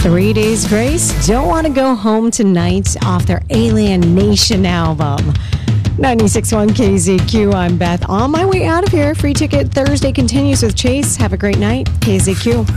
3 Days Grace, Don't Want to Go Home Tonight off their Alien Nation album. 96.1 KZQ, I'm Beth. On my way out of here, Free Ticket Thursday continues with Chase. Have a great night. KZQ.